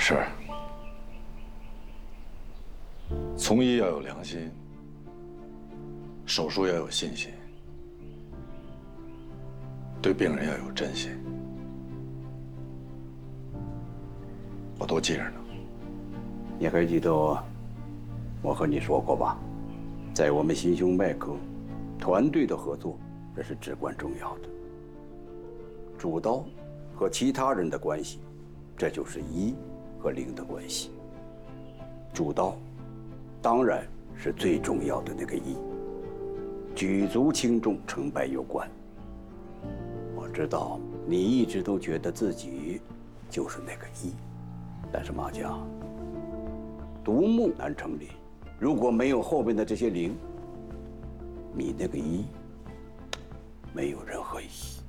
是。从医要有良心，手术要有信心，对病人要有真心，我都记着呢。 你还记得我和你说过吧？在我们心胸脉科，团队的合作这是至关重要的。主刀和其他人的关系，这就是1和0的关系。主刀当然是最重要的那个1，举足轻重，成败有关。我知道你一直都觉得自己就是那个1，但是马家，独木难成林，如果没有后边的这些0，你那个1没有任何意义。